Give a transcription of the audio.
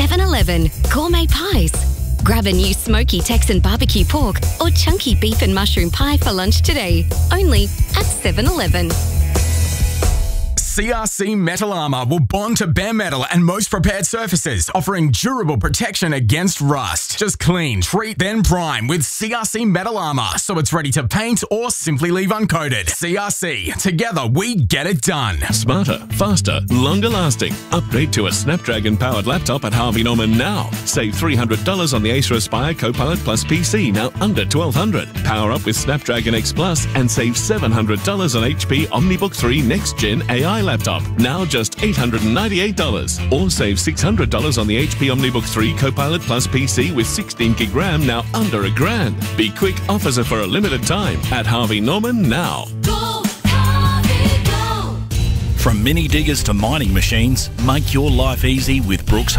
7-Eleven. Gourmet pies. Grab a new smoky Texan barbecue pork or chunky beef and mushroom pie for lunch today. Only at 7-Eleven. CRC Metal Armour will bond to bare metal and most prepared surfaces, offering durable protection against rust. Just clean, treat, then prime with CRC Metal Armour so it's ready to paint or simply leave uncoated. CRC, together we get it done. Smarter, faster, longer lasting. Upgrade to a Snapdragon-powered laptop at Harvey Norman now. Save $300 on the Acer Aspire Copilot Plus PC, now under $1,200. Power up with Snapdragon X Plus and save $700 on HP OmniBook 3 Next Gen AI laptop, now just $898. Or save $600 on the HP OmniBook 3 Copilot Plus PC with 16 gig RAM, now under $1,000. Be quick, offers are for a limited time at Harvey Norman now. Go, Harvey, go. From mini diggers to mining machines, make your life easy with Brooks